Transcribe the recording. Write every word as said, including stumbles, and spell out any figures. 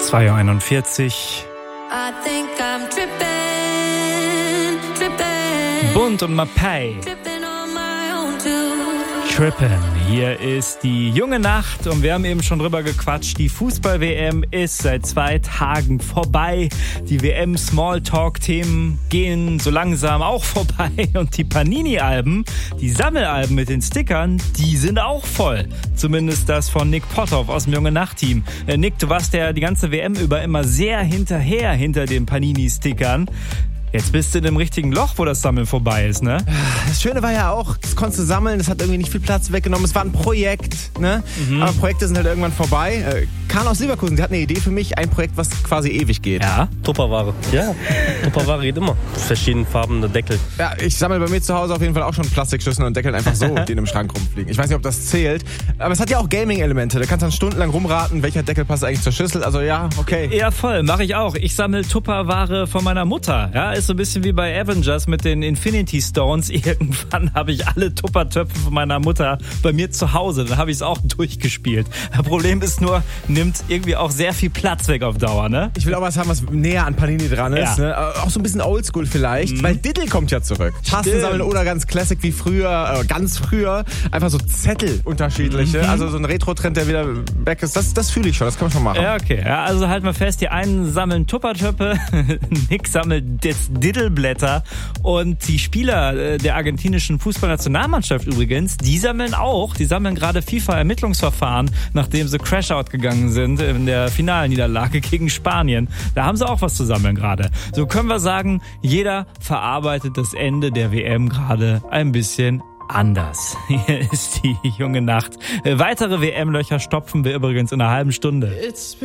zwei Uhr einundvierzig. I think I'm tripping, tripping. Bund und Mappei. Tripping on my own too. Trippin'. Hier ist die junge Nacht und wir haben eben schon drüber gequatscht. Die Fußball-W M ist seit zwei Tagen vorbei. Die W M-Smalltalk-Themen gehen so langsam auch vorbei. Und die Panini-Alben, die Sammelalben mit den Stickern, die sind auch voll. Zumindest das von Nick Potthoff aus dem junge Nacht-Team. Äh, Nick, du warst ja die ganze W M über immer sehr hinterher hinter den Panini-Stickern. Jetzt bist du in dem richtigen Loch, wo das Sammeln vorbei ist, ne? Das Schöne war ja auch, das konntest du sammeln, das hat irgendwie nicht viel Platz weggenommen. Es war ein Projekt, ne? Mhm. Aber Projekte sind halt irgendwann vorbei. Äh, Kahn aus Leverkusen, die hat eine Idee für mich, ein Projekt, was quasi ewig geht. Ja. Tupperware. Ja, Tupperware geht immer. Verschiedene farbene Deckel. Ja, ich sammle bei mir zu Hause auf jeden Fall auch schon Plastikschüsseln und Deckel einfach so, die in einem Schrank rumfliegen. Ich weiß nicht, ob das zählt, aber es hat ja auch Gaming-Elemente. Da kannst du dann stundenlang rumraten, welcher Deckel passt eigentlich zur Schüssel. Also ja, okay. Ja, voll, mache ich auch. Ich sammle Tupperware von meiner Mutter. Ja, ist so ein bisschen wie bei Avengers mit den Infinity Stones. Irgendwann habe ich alle Tuppertöpfe von meiner Mutter bei mir zu Hause. Dann habe ich es auch durchgespielt. Das Problem ist nur, nimmt irgendwie auch sehr viel Platz weg auf Dauer, ne? Ich will auch was haben, was näher an Panini dran ist. Ja. Ne? Auch so ein bisschen oldschool vielleicht, mhm. weil Diddle kommt ja zurück. Tasten sammeln oder ganz classic wie früher, äh, ganz früher. Einfach so Zettel unterschiedliche. Mhm. Also so ein Retro-Trend, der wieder weg ist. Das, das fühle ich schon, das kann man schon machen. Ja, okay. Ja, also halt mal fest, die einen sammeln Tuppertöpfe, Nick sammelt jetzt Diddleblätter und die Spieler der argentinischen Fußballnationalmannschaft übrigens, die sammeln auch, die sammeln gerade FIFA-Ermittlungsverfahren, nachdem sie Crashout gegangen sind in der Finalniederlage gegen Spanien. Da haben sie auch was zu sammeln gerade. So können wir sagen, jeder verarbeitet das Ende der W M gerade ein bisschen anders. Hier ist die junge Nacht. Weitere W M-Löcher stopfen wir übrigens in einer halben Stunde.